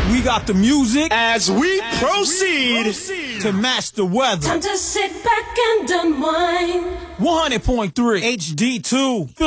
We got the music as we proceed to match the weather. Time to sit back and unwind. 100.3 HD2.